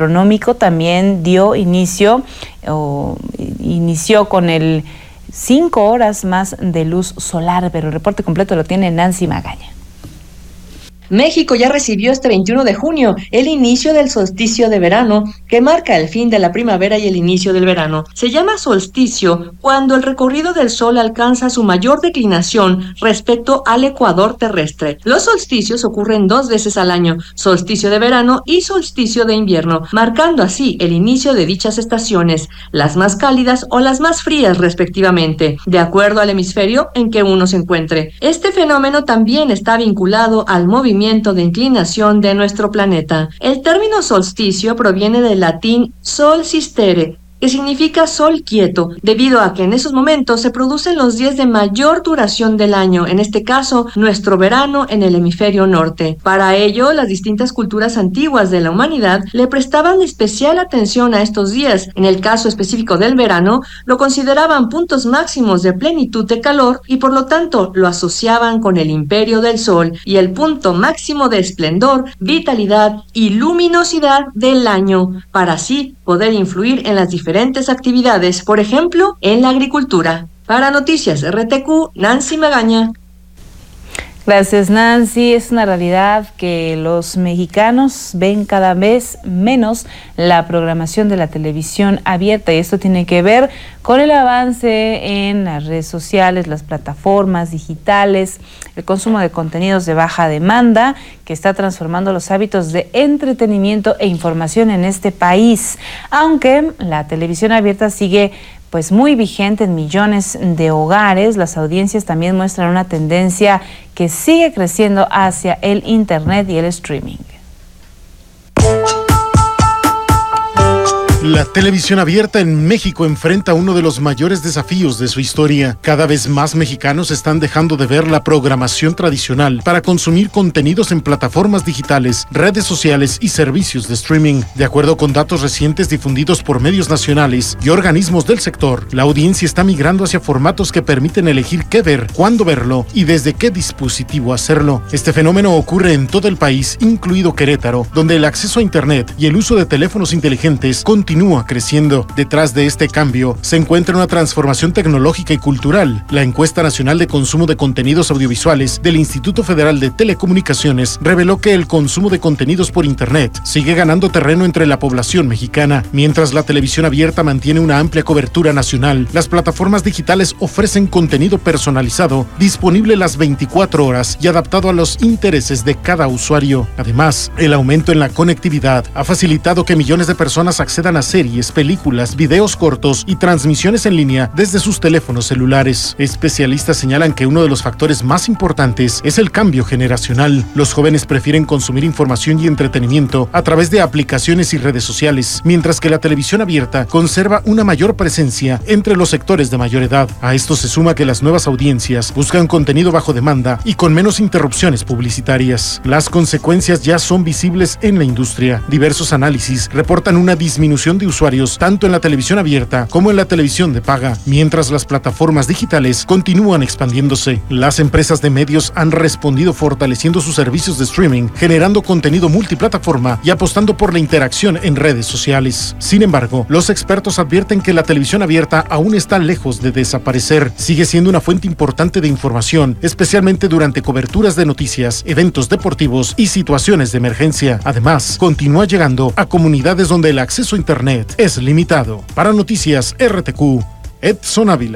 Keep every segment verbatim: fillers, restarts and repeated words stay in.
astronómico también dio inicio o inició con el cinco horas más de luz solar, pero el reporte completo lo tiene Nancy Magaña. México ya recibió este veintiuno de junio el inicio del solsticio de verano, que marca el fin de la primavera y el inicio del verano. Se llama solsticio cuando el recorrido del Sol alcanza su mayor declinación respecto al ecuador terrestre. Los solsticios ocurren dos veces al año, solsticio de verano y solsticio de invierno, marcando así el inicio de dichas estaciones, las más cálidas o las más frías respectivamente, de acuerdo al hemisferio en que uno se encuentre. Este fenómeno también está vinculado al movimiento de inclinación de nuestro planeta. El término solsticio proviene del latín sol sistere, que significa sol quieto, debido a que en esos momentos se producen los días de mayor duración del año, en este caso, nuestro verano en el hemisferio norte. Para ello, las distintas culturas antiguas de la humanidad le prestaban especial atención a estos días. En el caso específico del verano, lo consideraban puntos máximos de plenitud de calor y por lo tanto lo asociaban con el imperio del sol y el punto máximo de esplendor, vitalidad y luminosidad del año, para así poder influir en las diferentes diferentes actividades, por ejemplo, en la agricultura. Para Noticias R T Q, Nancy Magaña. Gracias, Nancy. Es una realidad que los mexicanos ven cada vez menos la programación de la televisión abierta, y esto tiene que ver con el avance en las redes sociales, las plataformas digitales, el consumo de contenidos de baja demanda que está transformando los hábitos de entretenimiento e información en este país. Aunque la televisión abierta sigue pues muy vigente en millones de hogares, las audiencias también muestran una tendencia que sigue creciendo hacia el internet y el streaming. La televisión abierta en México enfrenta uno de los mayores desafíos de su historia. Cada vez más mexicanos están dejando de ver la programación tradicional para consumir contenidos en plataformas digitales, redes sociales y servicios de streaming. De acuerdo con datos recientes difundidos por medios nacionales y organismos del sector, la audiencia está migrando hacia formatos que permiten elegir qué ver, cuándo verlo y desde qué dispositivo hacerlo. Este fenómeno ocurre en todo el país, incluido Querétaro, donde el acceso a internet y el uso de teléfonos inteligentes continúa continúa creciendo. Detrás de este cambio se encuentra una transformación tecnológica y cultural. La encuesta nacional de consumo de contenidos audiovisuales del Instituto Federal de Telecomunicaciones reveló que el consumo de contenidos por internet sigue ganando terreno entre la población mexicana. Mientras la televisión abierta mantiene una amplia cobertura nacional, las plataformas digitales ofrecen contenido personalizado, disponible las veinticuatro horas y adaptado a los intereses de cada usuario. Además, el aumento en la conectividad ha facilitado que millones de personas accedan a series, películas, videos cortos y transmisiones en línea desde sus teléfonos celulares. Especialistas señalan que uno de los factores más importantes es el cambio generacional. Los jóvenes prefieren consumir información y entretenimiento a través de aplicaciones y redes sociales, mientras que la televisión abierta conserva una mayor presencia entre los sectores de mayor edad. A esto se suma que las nuevas audiencias buscan contenido bajo demanda y con menos interrupciones publicitarias. Las consecuencias ya son visibles en la industria. Diversos análisis reportan una disminución de usuarios tanto en la televisión abierta como en la televisión de paga, mientras las plataformas digitales continúan expandiéndose. Las empresas de medios han respondido fortaleciendo sus servicios de streaming, generando contenido multiplataforma y apostando por la interacción en redes sociales. Sin embargo, los expertos advierten que la televisión abierta aún está lejos de desaparecer. Sigue siendo una fuente importante de información, especialmente durante coberturas de noticias, eventos deportivos y situaciones de emergencia. Además, continúa llegando a comunidades donde el acceso a internet es limitado. Para Noticias R T Q, Edson Ávila.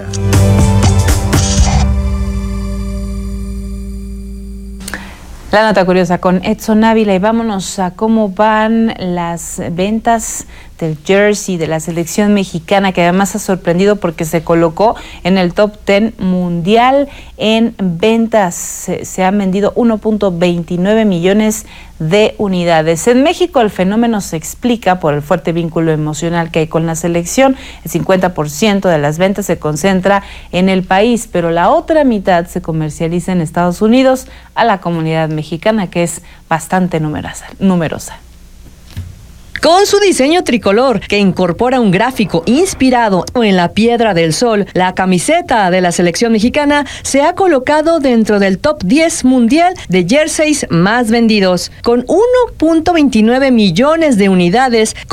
La nota curiosa con Edson Ávila, y vámonos a cómo van las ventas del jersey de la selección mexicana, que además ha sorprendido porque se colocó en el top diez mundial en ventas. Se, se han vendido uno punto veintinueve millones de unidades. En México el fenómeno se explica por el fuerte vínculo emocional que hay con la selección. El cincuenta por ciento de las ventas se concentra en el país, pero la otra mitad se comercializa en Estados Unidos a la comunidad mexicana, que es bastante numerosa. numerosa. Con su diseño tricolor, que incorpora un gráfico inspirado en la Piedra del Sol, la camiseta de la selección mexicana se ha colocado dentro del top diez mundial de jerseys más vendidos, con uno punto veintinueve millones de unidades.